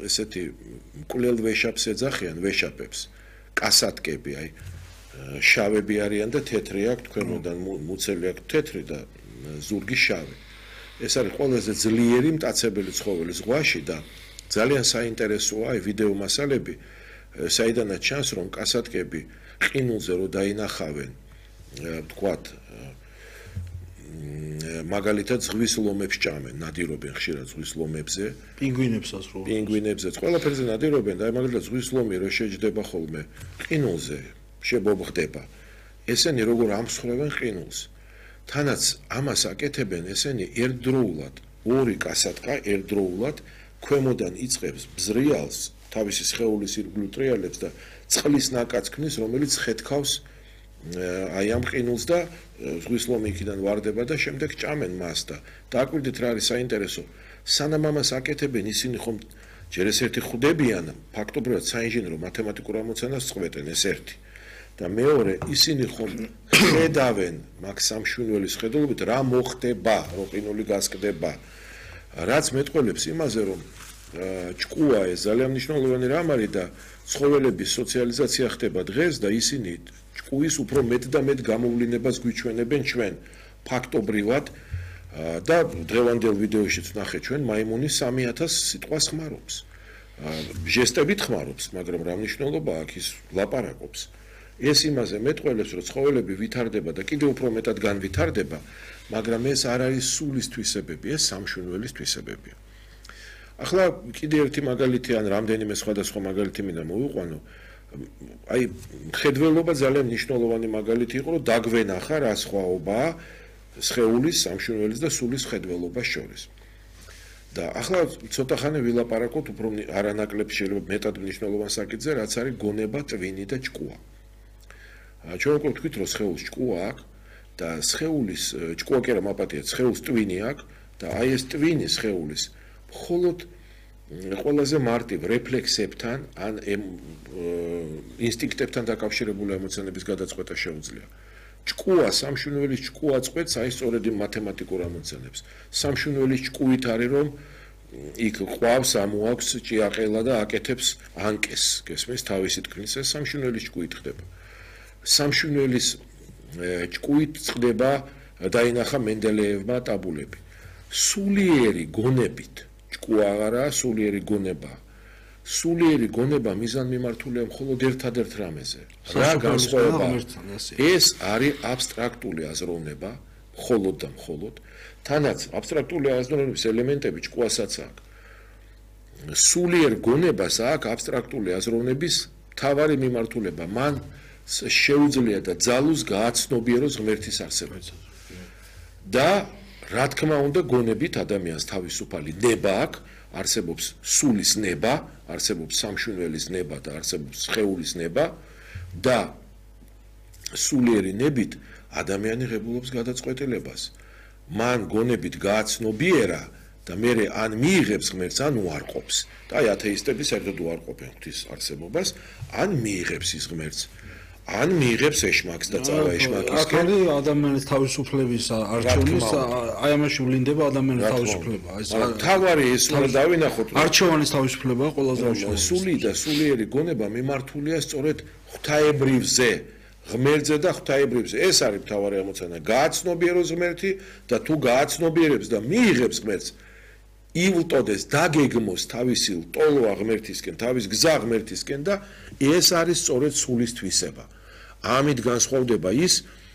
ესეთი მკვლელ ვეშაპს ეძახიან, ვეშაპებს. კასატკები, აი შავები არიან და თეთრი აქვს, ქვემოდან მუცელი აქვს თეთრი და ზურგი შავი. ეს არის ყველაზე ძლიერი მტაცებელი ცხოველი ზღვაში და ძალიან საინტერესოა აი ვიდეო მასალები, საიდანაც ჩანს რომ კასატკები ყინულზე რო დაინახავენ, ვთქვათ, მაგალითად ზღვის ლომებს ჭამენ, ნადირობენ ხშირად ზღვის ლომებზე, პინგვინებსაც რო. პინგვინებზეც ყველაფერზე ნადირობენ და მაგალითად ზღვის ლომი რო შეჯდება ხოლმე ყინულზე, შებობხდება. ესენი როგორ ამსხვრევენ ყინულს. თანაც ამას აკეთებენ ესენი ერთდროულად, ორი კასატკა ერთდროულად ქვემოდან იწყებს ბზრიალს, თავისი სხეულის ირგვლივ ტრიალებს და წყლის ნაკადს ქმნის, რომელიც ხეთქავს აი ამ ყინულს და ზღვის ლომი იქიდან ვარდება და შემდეგ ჭამენ მას და დააკვირდით რა არის საინტერესო. სანამ ამას აკეთებენ ისინი ხომ ჯერ ეს ერთი ხვდებიან, ფაქტობრივად საინჟინრო მათემატიკურ ამოცანას წყვეტენ ეს ერთი. და მეორე ისინი ხომ ხედავენ მაგ სამშვენიოლის ხედულობით რა მოხდება, რომ ყინული გასკდება. რაც მეტყველებს იმაზე რომ ჭკუა ეს ძალიან მნიშვნელოვანი რამ არის და ცხოველების სოციალიზაცია ხდება დღეს და ისინი ჭკუის უფრო მეტ და მეტ გამოვლინებას გვიჩვენებენ ჩვენ ფაქტობრივად და დღევანდელ ვიდეოშიც ვნახეთ ჩვენ მაიმუნის 3000 სიტყვას ხმარობს. ჟესტებით ხმარობს, მაგრამ რა მნიშვნელობა აქვს ის ლაპარაკობს. ეს იმაზე მეტყველებს რომ ცხოველები ვითარდება და კიდევ უფრო მეტად განვითარდება, მაგრამ ეს არ არის სულის თვისებები, ეს სამშვენიოლის თვისებებია. ახლა კიდე ერთი მაგალითი ან რამდენიმე სხვადასხვა მაგალითი მინდა მოვიყვანო. აი ხედველობა ძალიან მნიშვნელოვანი მაგალითი იყო, რომ დაგვენახა რა სხვაობაა სხეულის, სამშვენიოლის და სულის ხედველობას შორის. და ახლა ცოტა ხანი ვილაპარაკოთ უფრო არანაკლებ შეიძლება მეტად მნიშვნელოვან საკითხზე, რაც არის გონება, ტვინი და ჭკუა. ჩვენ უკვე ვთქვით, რომ სხეულს ჭკუა აქვს და სხეულის ჭკუა კი არა მაპატია, სხეულს ტვინი აქვს და აი ეს ტვინი სხეულის მხოლოდ ყველაზე მარტივ რეფლექსებთან ან ინსტინქტებთან დაკავშირებული ემოციანების გადაწყვეტა შეუძლია. ჭკუა, სამშვენიოლის ჭკუა წყვეტს აი სწორედ იმ მათემატიკურ ამოცანებს. სამშვენიოლის ჭკუით არის რომ იქ ყვავს, ამოაქვს ჭიაყელა და აკეთებს ანკეს, გესმის თავისი თქმის ეს სამშვენიოლის ჭკუით ხდება. სამშვენიოლის ჭკუით წყდება დაინახა მენდელეევმა ტაბულები. სულიერი გონებით ჭკუა აღარაა სულიერი გონება. სულიერი გონება მიზანმიმართულია მხოლოდ ერთადერთ რამეზე. რა განსხვავება? ეს არის აბსტრაქტული აზროვნება, მხოლოდ და მხოლოდ. თანაც აბსტრაქტული აზროვნების ელემენტები ჭკუასაც აქვს. სულიერ გონებას აქვს აბსტრაქტული აზროვნების მთავარი მიმართულება. მან შეუძლია და ძალუს გააცნობიეროს ღმერთის არსება. და რა თქმა უნდა გონებით ადამიანს თავისუფალი ნება აქვს, არსებობს სულის ნება, არსებობს სამშვენიოლის ნება და არსებობს სხეულის ნება და სულიერი ნებით ადამიანი ღებულობს გადაწყვეტილებას. მან გონებით გააცნობიერა და მერე ან მიიღებს ღმერთს, ან უარყოფს. და აი ათეისტები საერთოდ უარყოფენ ღვთის არსებობას, ან მიიღებს ის ღმერთს. ან მიიღებს ეშმაკს და წავა ეშმაკისკენ. აქ არის ადამიანის თავისუფლების არჩევნის, აი ამაში ვლინდება ადამიანის თავისუფლება. თავარი ეს უნდა დავინახოთ. არჩევანის თავისუფლება ყველაზე მნიშვნელოვანი. სული და სულიერი გონება მიმართულია სწორედ ღვთაებრივზე, ღმერთზე და ღვთაებრივზე. ეს არის მთავარი ამოცანა. გააცნობიეროს ღმერთი და თუ გააცნობიერებს და მიიღებს ღმერთს, ივლტოდეს, დაგეგმოს თავისი ლტოლვა ღმერთისკენ, თავის გზა ღმერთისკენ და ეს არის სწორედ სულის თვისება. ამით განსხვავდება ის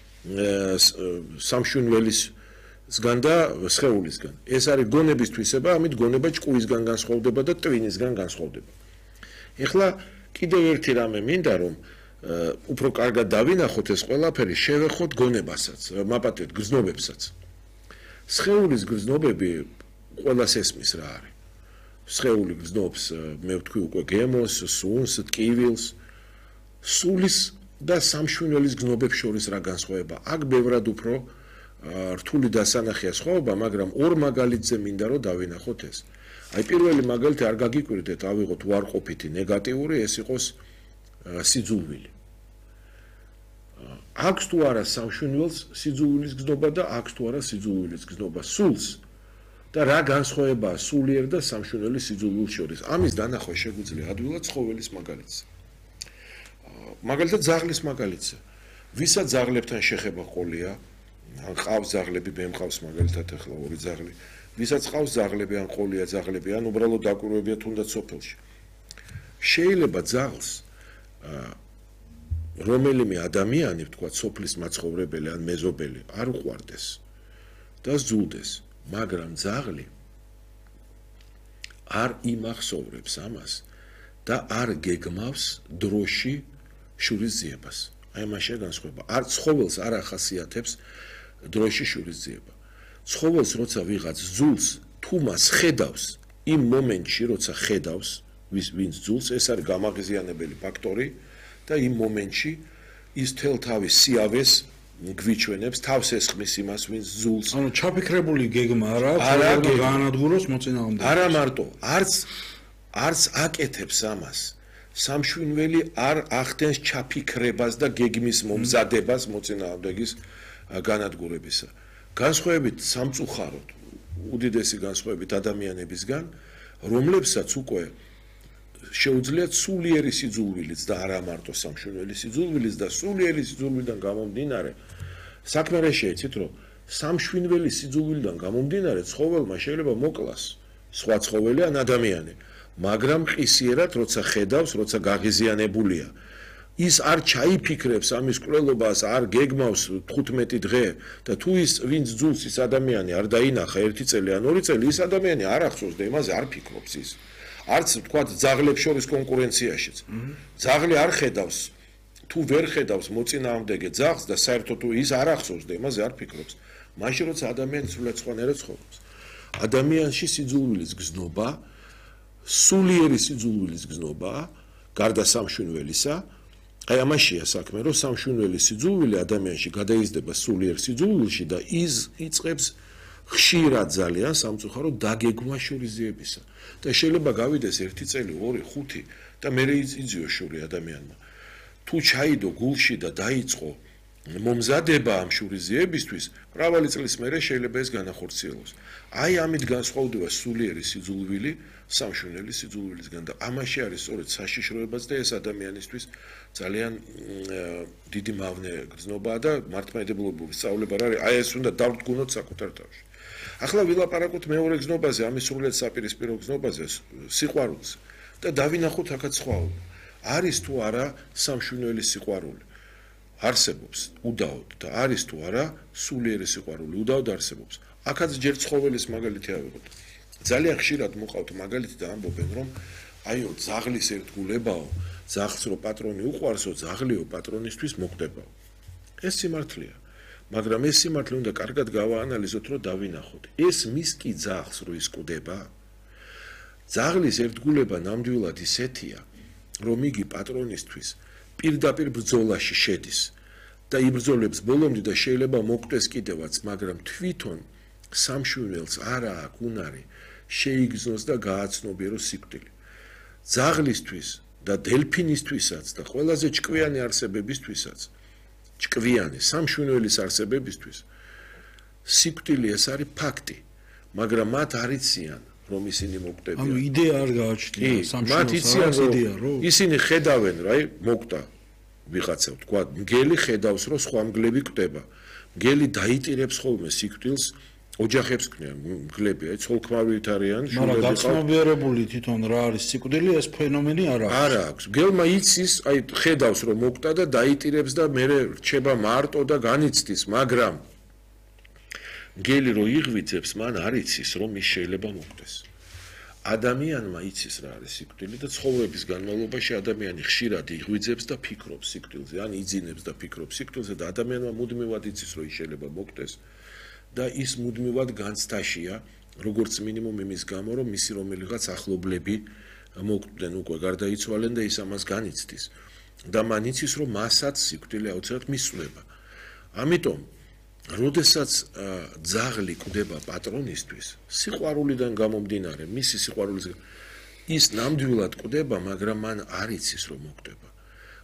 სამშვენიოლისგან და სხეულისგან. ეს არის გონების თვისება, ამით გონება ჭკუისგან განსხვავდება და ტვინისგან განსხვავდება. ეხლა კიდევ ერთი რამე მინდა რომ უფრო კარგად დავინახოთ ეს ყველაფერი, შევეხოთ გონებასაც, მაპატიეთ გრძნობებსაც. სხეულის გრძნობები ყველას ესმის რა არის. სხეული გრძნობს, მე ვთქვი უკვე გემოს, სუნს, ტკივილს, სულის და სამშვენიოლის გრძნობებს შორის რა განსხვავება. აქ ბევრად უფრო რთული დასანახია სხვაობა, მაგრამ ორ მაგალითზე მინდა რომ დავინახოთ ეს. აი პირველი მაგალითი არ გაგიკვირდეთ, ავიღოთ უარყოფითი ნეგატიური, ეს იყოს სიძულვილი. აქვს თუ არა სამშვენიოლს სიძულვილის გრძნობა და აქვს თუ არა სიძულვილის გრძნობა. სულს და რა განსხვავებაა სულიერ და სამშვენელი სიძულვილს შორის. ამის დანახვა შეგვიძლია ადვილად ცხოველის მაგალითზე. მაგალითად ძაღლის მაგალითზე. ვისაც ძაღლებთან შეხება ყოლია, ან ყავს ძაღლები, მე მყავს მაგალითად ახლა ორი ძაღლი. ვისაც ყავს ძაღლები, ან ყოლია ძაღლები, ან უბრალოდ დაკვირვებია თუნდაც სოფელში. შეიძლება ძაღლს რომელიმე ადამიანი, ვთქვათ, სოფლის მაცხოვრებელი ან მეზობელი არ უყვარდეს და ზულდეს, მაგრამ ძაღლი არ იმახსოვრებს ამას და არ გეგმავს დროში შურისძიებას. აი მაშინ განსხვავება. არ ცხოველს არ ახასიათებს დროში შურისძიება. ცხოველს როცა ვიღაც ზულს თუ მას ხედავს, იმ მომენტში როცა ხედავს ვინც ზულს, ეს არის გამაღიზიანებელი ფაქტორი და იმ მომენტში ის თელ თავის სიავეს გვიჩვენებს, თავს ესხმის იმას, ვინც ზულს. ანუ ჩაფიქრებული გეგმა არ აქვს, გაანადგუროს მოწინააღმდეგე. არა მარტო, არც აკეთებს ამას. სამშვინველი არ ახდენს ჩაფიქრებას და გეგმის მომზადებას მოწინააღმდეგის განადგურებისა. განსხვავებით სამწუხაროდ, უდიდესი განსხვავებით ადამიანებისგან, რომლებსაც უკვე შეუძლიათ სულიერი სიძულვილიც და არა მარტო სამშვენელი სიძულვილიც და სულიერი სიძულვილიდან გამომდინარე, საქმე რა შეიცით, რომ სამშვენელი სიძულვილიდან გამომდინარე ცხოველმა შეიძლება მოკლას სხვა ცხოველი ან ადამიანი, მაგრამ ყისიერად როცა ხედავს, როცა გაღიზიანებულია, ის არ ჩაიფიქრებს ამის კვლელობას, არ გეგმავს 15 დღე და თუ ის ვინც ძულს ის ადამიანი არ დაინახა 1 წელი ან 2 წელი, ის ადამიანი არ ახსოვს და იმაზე არ ფიქრობს ის. არც თქვა ძაღლებს შორის კონკურენციაშიც. ძაღლი არ ხედავს, თუ ვერ ხედავს მოწინააღმდეგე ძაღლს და საერთოდ თუ ის არ ახსოვს და იმაზე არ ფიქრობს, მაშინ როცა ადამიანი სულად სხვანაირად ცხოვრობს. ადამიანში სიძულვილის გზნობა, სულიერი სიძულვილის გზნობა, გარდა სამშვენველისა, აი ამაშია საქმე, რომ სამშვენველი სიძულვილი ადამიანში გადაიზრდება სულიერ სიძულვილში და ის იწყებს ხშირად ძალიან სამწუხაროდ დაგეგმა შურისძიებისა. და შეიძლება გავიდეს 1 წელი, 2, 5 და მერე იძიოს შური ადამიანმა. თუ ჩაიდო გულში და დაიწყო მომზადება ამ შურისძიებისთვის, მრავალი წლის მერე შეიძლება ეს განახორციელოს. აი ამით განსხვავდება სულიერი სიძულვილი სამშვენელი სიძულვილისგან და ამაში არის სწორედ საშიშროებაც და ეს ადამიანისთვის ძალიან დიდი მავნე გრძნობაა და მართლმადიდებლური სწავლება არის. აი ეს უნდა დავდგუნოთ საკუთარ თავში. ახლა ვილაპარაკოთ მეორე გზნობაზე, ამის სრულიად საპირისპირო გზნობაზე, სიყვარულზე და დავინახოთ აქაც სხვაობა. არის თუ არა სამშვენელი სიყვარული? არსებობს უდაოდ და არის თუ არა სულიერი სიყვარული? უდაოდ არსებობს. აქაც ჯერ ცხოველის მაგალითი ავიღოთ. ძალიან ხშირად მოყავთ მაგალითი და ამბობენ, რომ აიო, ძაღლის ერთგულებაო, ძაღლს რო პატრონი უყვარსო, ძაღლიო პატრონისთვის მოკვდებაო. ეს სიმართლეა. მაგრამ ეს სიმართლე უნდა კარგად გავაანალიზოთ, რომ დავინახოთ. ეს მის კი ძაღლს რო ის კვდება? ძაღლის ერთგულება ნამდვილად ისეთია, რომ იგი პატრონისთვის პირდაპირ ბრძოლაში შედის და იბრძოლებს ბოლომდე და შეიძლება მოკვდეს კიდევაც, მაგრამ თვითონ სამშვენელს არა აქვს უნარი შეიგზნოს და გააცნობიეროს სიკვდილი. ძაღლისთვის და დელფინისთვისაც და ყველაზე ჭკვიანი არსებებისთვისაც, ჭკვიანი სამშვენელის არსებებისთვის სიკვდილი ეს არის ფაქტი, მაგრამ მათ არ იციან, რომ ისინი მოკვდებიან. ანუ იდეა არ გააჩნია სამშვენელს იდეა, რომ ისინი ხედავენ, რა, მოკვდა ვიღაცა, თქვა, მგელი ხედავს, რომ სხვა მგლები კვდება. მგელი დაიტირებს ხოლმე სიკვდილს, ოჯახებს ქმნიან მგლები, აი ცოლ-ქმარით არიან, მაგრამ გაცნობიერებული თვითონ რა არის სიკვდილი, ეს ფენომენი არ აქვს. არა აქვს. მგელმა იცის, აი ხედავს, რომ მოკვდა და დაიტირებს და მერე რჩება მარტო და განიცდის, მაგრამ მგელი რო იღვიძებს, მან არ იცის, რომ ის შეიძლება მოკვდეს. ადამიანმა იცის რა არის სიკვდილი და ცხოვრების განმავლობაში ადამიანი ხშირად იღვიძებს და ფიქრობს სიკვდილზე, ან იძინებს და ფიქრობს სიკვდილზე და ადამიანმა მუდმივად იცის, რომ ის შეიძლება მოკვდეს. და ის მუდმივად განცდაშია, როგორც მინიმუმ იმის გამო, რომ მისი რომელიღაც ახლობლები მოკვდნენ უკვე, გარდაიცვალენ და ის ამას განიცდის. და მან იცის, რომ მასაც სიკვდილი აუცილებლად მისწვდება. ამიტომ, როდესაც ძაღლი კვდება პატრონისთვის, სიყვარულიდან გამომდინარე, მისი სიყვარულისგან, ის ნამდვილად კვდება, მაგრამ მან არ იცის, რომ მოკვდება.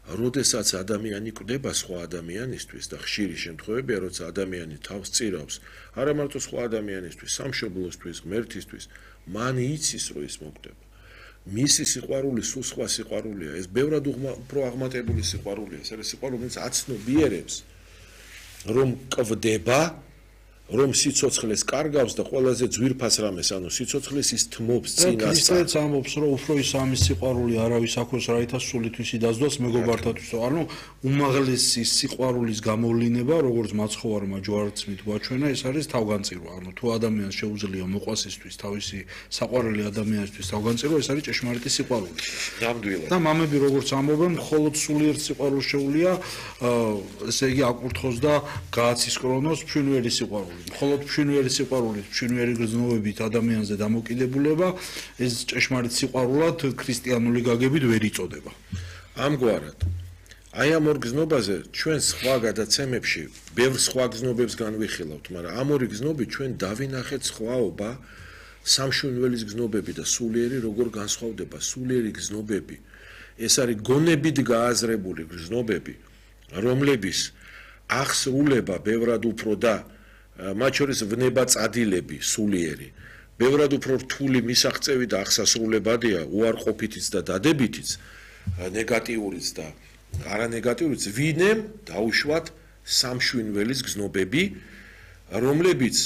როდესაც ადამიანი კვდება სხვა ადამიანისთვის და ხშირი შემთხვევებია, როცა ადამიანი თავს წირავს, არა მარტო სხვა ადამიანისთვის, სამშობლოსთვის, ღმერთისთვის, მან იცის, რომ ის მოკვდება. მისი სიყვარული სულ სხვა სიყვარულია, ეს ბევრად უფრო აღმატებული სიყვარულია, ეს არის სიყვარული, რომელიც აცნობიერებს, რომ კვდება, რომ სიცოცხლეს კარგავს და ყველაზე ძვირფას რამეს, ანუ სიცოცხლეს ის თმობს წინასწარ. ქრისტეც ამბობს, რომ უფრო ის ამის სიყვარული არავის აქვს, რაითაც სულითვისი დასდოს მეგობართათვის. ანუ უმაღლესი სიყვარულის გამოვლინება, როგორც მაცხოვარმა ჯვარცმით გვაჩვენა, ეს არის თავგანწირვა. ანუ თუ ადამიანს შეუძლია მოყვასისთვის თავისი საყვარელი ადამიანისთვის თავგანწირვა, ეს არის ჭეშმარიტი სიყვარული. ნამდვილად. და მამები როგორც ამბობენ, მხოლოდ სულიერ სიყვარულს შეუძლია, ესე იგი აკურთხოს და გააცისკრონოს ფშვენიერი სიყვარული. მხოლოდ ფშვენიერი სიყვარული, ფშვენიერი გრძნობებით ადამიანზე დამოკიდებულება, ეს ჭეშმარიტ სიყვარულად ქრისტიანული გაგებით ვერ იწოდება. ამგვარად, აი ამ ორ გზნობაზე ჩვენ სხვა გადაცემებში ბევრ სხვა გზნობებს განვიხილავთ, მაგრამ ამ ორი გზნობით ჩვენ დავინახეთ სხვაობა სამშვენიველის გზნობები და სულიერი როგორ განსხვავდება. სულიერი გზნობები, ეს არის გონებით გააზრებული გზნობები, რომლების აღსრულება ბევრად უფრო და მათ შორის ვნებაწადილები სულიერი, ბევრად უფრო რთული მისაღწევი და აღსასრულებადია, უარყოფითიც და დადებითიც, ნეგატიურიც და არანეგატიურიც, ვინემ დაუშვათ სამშვენიველის გზნობები, რომლებიც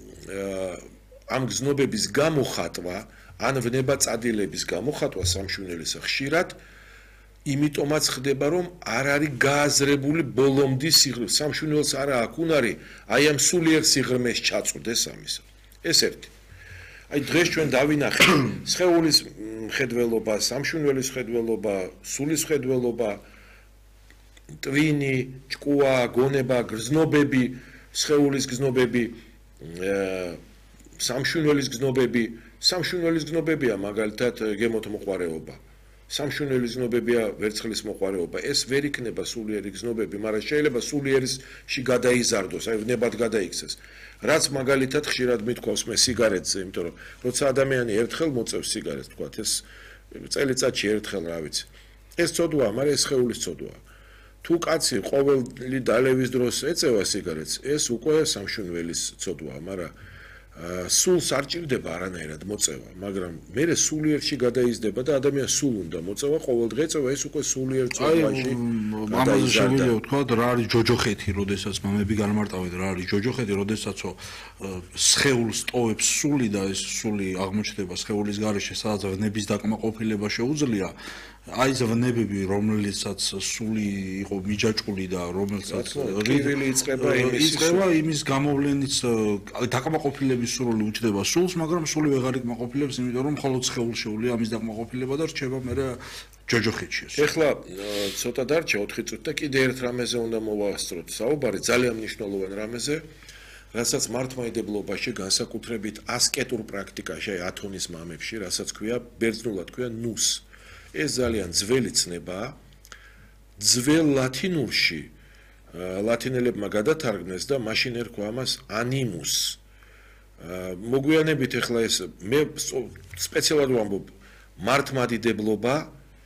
ამ გზნობების გამოხატვა, ან ვნებაწადილების გამოხატვა სამშვენიველისა ხშირად იმიტომაც ხდება, რომ არ არის გააზრებული ბოლომდე სიღრმე. სამშვენიველს არა აქვს უნარი აი ამ სულიერ სიღრმეს ჩაწვდეს ამისა. ეს ერთი. აი დღეს ჩვენ დავინახეთ სხეულის მხედველობა, სამშვენიველის მხედველობა, სულის მხედველობა, ტვინი, ჭკუა, გონება, გრძნობები, სხეულის გზნობები, სამშვენიველის გზნობები, სამშვენიველის გზნობებია მაგალითად გემოთ მოყვარეობა. სამშვენიველის გზნობებია ვერცხლის მოყვარეობა. ეს ვერ იქნება სულიერი გზნობები, მაგრამ შეიძლება სულიერში გადაიზარდოს, აი ვნებად გადაიქცეს. რაც მაგალითად ხშირად მithქვავს მე სიგარეტზე, იმიტომ რომ როცა ადამიანი ერთხელ მოწევს სიგარეტს, თქვათ, ეს წელიწადში ერთხელ, რა ვიცი. ეს ცოდვაა, მაგრამ ეს სხეულის ცოდვაა. თუ კაცი ყოველი დალევის დროს ეწევა სიგარეტს, ეს უკვე სამშვენიველის ცოდვაა, მაგრამ სულს არ ჭირდება არანაირად მოწევა, მაგრამ მერე სულიერში გადაიზრდება და ადამიანს სულ უნდა მოწევა, ყოველდღე ეწევა, ეს უკვე სულიერ ცოდვაში. ამაზე შეგვიძლია ვთქვა, რა არის ჯოჯოხეთი, როდესაც მამები განმარტავენ, რა არის ჯოჯოხეთი, როდესაც სხეულს ტოვებს სული და ეს სული აღმოჩნდება სხეულის გარეშე, სადაც ვნების დაკმაყოფილება შეუძლია. აი ეს ვნებები, რომელიცაც სული იყო მიჯაჭული და რომელსაც რიგვილი იწყება იმის გამოვლენიც დაკმაყოფილების სურვილი უჩნდება სულს, მაგრამ სული ვეღარ იკმაყოფილებს, იმიტომ რომ მხოლოდ სხეულს შეუძლია ამის დაკმაყოფილება და რჩება მერე ჯოჯოხეთში. ეხლა ცოტა დარჩა 4 წუთი და კიდე ერთ რამეზე უნდა მოვასწროთ საუბარი, ძალიან მნიშვნელოვან რამეზე, რასაც მართლმადიდებლობაში განსაკუთრებით ასკეტურ პრაქტიკაში, აი ათონის მამებში, რასაც ქვია, ბერძნულად ქვია ნუს. ეს ძალიან ძველი ცნებაა. ძველ ლათინურში ლათინელებმა გადათარგმნეს და მაშინ ერქვა ამას ანიმუს. მოგვიანებით ეხლა ეს მე სპეციალურად ვამბობ მართლმადიდებლობა,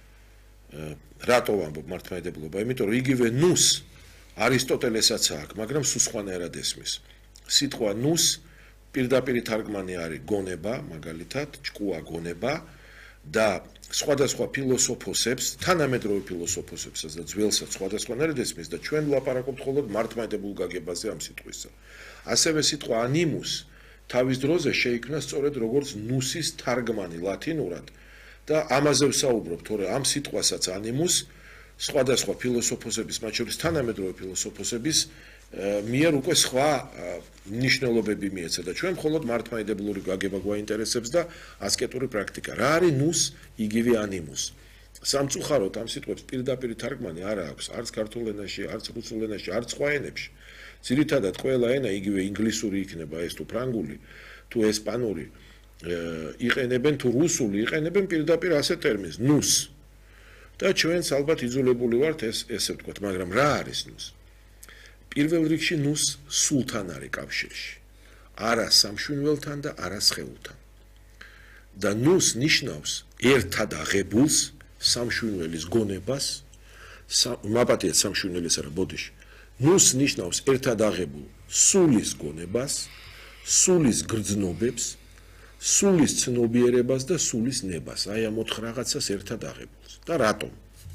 რატო ვამბობ მართლმადიდებლობა? იმიტომ რომ იგივე ნუს არისტოტელესაც აქვს, მაგრამ სულ სხვანაირად ესმის. სიტყვა ნუს პირდაპირი თარგმანი არის გონება, მაგალითად, ჭკუა გონება და სხვადასხვა ფილოსოფოსებს, თანამედროვე ფილოსოფოსებსაც და ძველსაც სხვადასხვანაირად ესმის და ჩვენ ვლაპარაკობთ მხოლოდ მართლმადიდებულ გაგებაზე ამ სიტყვისა. ასევე სიტყვა ანიმუს თავის დროზე შეიქმნა სწორედ როგორც ნუსის თარგმანი ლათინურად და ამაზე ვსაუბრობ, თორე ამ სიტყვასაც ანიმუს სხვადასხვა ფილოსოფოსების, მათ შორის თანამედროვე ფილოსოფოსების მიერ უკვე სხვა ნიშნულობები მიეცა და ჩვენ მხოლოდ მართლმადიდებლური გაგება გვაინტერესებს და ასკეტური პრაქტიკა. რა არის ნუს, იგივე ანიმუს? სამწუხაროდ ამ სიტყვებს პირდაპირი თარგმანი არ აქვს, არც ქართულ ენაში, არც რუსულ ენაში, არც სხვა ენებში. ძირითადად ყველა ენა, იგივე ინგლისური იქნება, ეს თუ ფრანგული, თუ ესპანური, იყენებენ თუ რუსული, იყენებენ პირდაპირ ასე ტერმინს ნუს. და ჩვენც ალბათ იძულებული ვართ ესე ვთქვათ, მაგრამ რა არის ნუს? პირველ რიგში ნუს სულთან არის კავშირში. არა სამშვენიველთან და არა სხეულთან. და ნუს ნიშნავს ერთად აღებულს, სამშვენიველის გონებას მაპატიეთ სამშვენელეს არა ბოდიში. ნუს ნიშნავს ერთად აღებულ სულის გონებას, სულის გრძნობებს, სულის ცნობიერებას და სულის ნებას. აი ამ 4 რაღაცას ერთად აღებულს. და რატომ?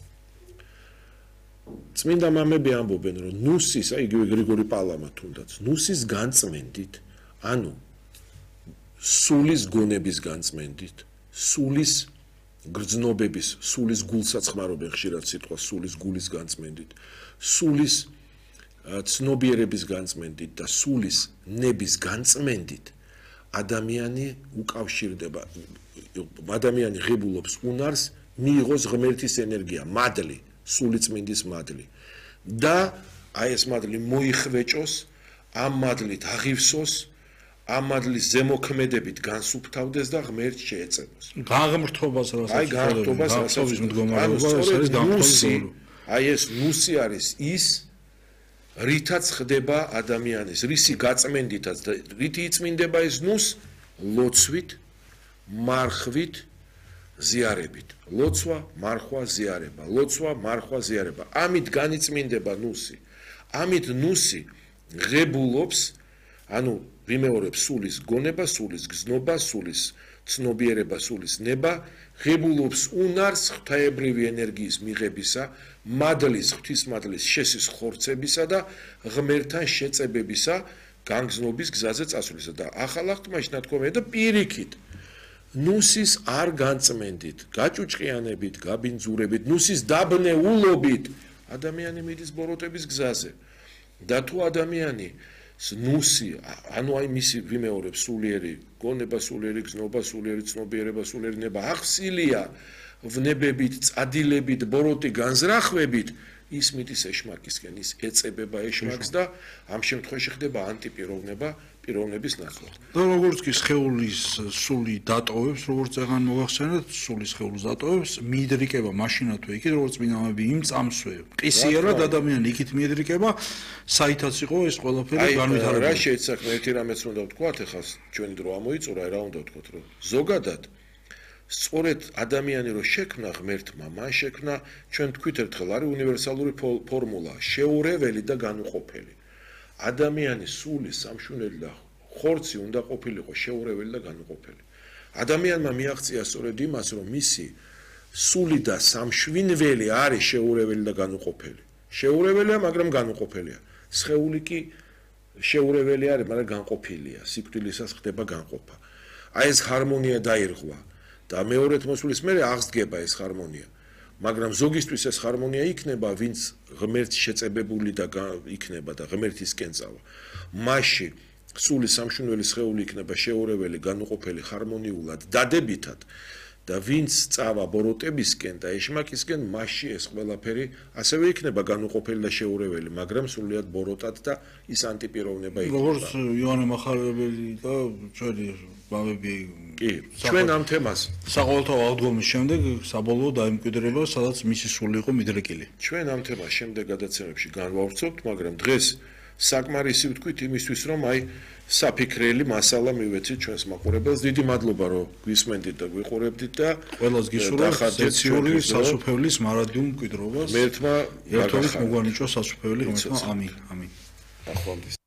წმინდა მამები ამბობენ, რომ ნუსის, აი იგივე გრიგორი პალამა თუნდაც, ნუსის განწმენდით, ანუ სულის გონების განწმენდით, სულის გრძნობების, სულის გულსაცხმარობენ ხშირად სიტყვა სულის გულის განწმენდით, სულის ცნობიერების განწმენდით და სულის ნების განწმენდით ადამიანი უკავშირდება, ადამიანი ღებულობს უნარს მიიღოს ღმერთის ენერგია, მადლი, სული წმინდის მადლი და აი ეს მადლი მოიხვეჭოს, ამ მადლით აღივსოს, ამ მადლის ზემოქმედებით განსუფთავდეს და ღმერთს შეეწებოს. გაღმრთობას რასაც აი გაღმრთობას რასაც მდგომარეობა ეს ნუსი, აი ეს ნუსი არის ის რითაც ხდება ადამიანის, რისი გაწმენდითაც და რითი იწმინდება ეს ნუს ლოცვით, მარხვით, ზიარებით. ლოცვა, მარხვა, ზიარება. ლოცვა, მარხვა, ზიარება. ამით განიწმინდება ნუსი. ამით ნუსი ღებულობს, ანუ ვიმეორებ სულის გონება, სულის გზნობა, სულის ცნობიერება, სულის ნება, ღებულობს უნარს ღვთაებრივი ენერგიის მიღებისა, მადლის, ღვთისმადლის შესის ხორცებისა და ღმერთთან შეწებებისა, განგზნობის გზაზე წასვლისა და ახალ აღთქმაში ნათქვამია და პირიქით ნუსის არ განწმენდით, გაჭუჭყიანებით, გაბინძურებით, ნუსის დაბნეულობით ადამიანი მიდის ბოროტების გზაზე. და თუ ადამიანი ნუსი, ანუ აი მისი ვიმეორებ სულიერი გონება, სულიერი გზნობა, სულიერი ცნობიერება, სულიერი ნება ახსილია ვნებებით, წადილებით, ბოროტი განზრახვებით, ის მიდის ეშმაკისკენ, ის ეწებება ეშმაკს და ამ შემთხვევაში ხდება ანტიპიროვნება, პიროვნების ნაცვლად. და როგორც კი სხეულის სული დატოვებს, როგორც წეგან მოგახსენეთ, სულის სხეულს დატოვებს, მიიდრიკება მაშინათვე იქით, როგორც მინამები იმ წამსვე. ყისიერად ადამიანი იქით მიიდრიკება, საითაც იყო ეს ყველაფერი განვითარებული. რა შეიძლება ერთი რამეც უნდა ვთქვათ, ეხლა ჩვენი დრო ამოიწურა, რა უნდა ვთქვათ, რომ ზოგადად სწორედ ადამიანი რო შექმნა ღმერთმა, მან შექმნა, ჩვენ თქვით ერთხელ არის უნივერსალური ფორმულა, შეურეველი და განუყოფელი. ადამიანის სული, სამშვენელი და ხორცი უნდა ყოფილიყო შეურეველი და განუყოფელი. ადამიანმა მიაღწია სწორედ იმას, რომ მისი სული და სამშვენელი არის შეურეველი და განუყოფელი. შეურეველია, მაგრამ განუყოფელია. სხეული კი შეურეველი არის, მაგრამ განყოფილია. სიკვდილისას ხდება განყოფა. აი ეს ჰარმონია დაირღვა და მეორედ მოსვლის მერე აღსდგება ეს ჰარმონია. მაგრამ ზოგისთვის ეს ჰარმონია იქნება, ვინც ღმერთს შეწებებული და იქნება და ღმერთისკენ წავა. მასში სული სამშვენელი სხეული იქნება შეურეველი, განუყოფელი, ჰარმონიულად, დადებითად და ვინც წავა ბოროტებისკენ და ეშმაკისკენ, მასში ეს ყველაფერი ასევე იქნება განუყოფელი და შეურეველი, მაგრამ სრულიად ბოროტად და ის ანტიპიროვნება იქნება. როგორც იოანე მახარებელი და ჩვენი მამები კი, ჩვენ ამ თემას საყოველთაო აღდგომის შემდეგ საბოლოო დაიმკვიდრება, სადაც მისი სული იყო მიდრეკილი. ჩვენ ამ თემას შემდეგ გადაცემებში განვავრცობთ, მაგრამ დღეს საკმარისი ვთქვით იმისთვის, რომ აი საფიქრელი მასალა მივეცით ჩვენს მაყურებელს. დიდი მადლობა, რომ გვისმენდით და გვიყურებდით და ყველას გისურვებთ სეციური სასუფეველის მარადიულ მკვიდრობას. ღმერთმა ერთობით მოგვანიჭოს სასუფეველი ღმერთმა. ამინ. ამინ. ახლანდ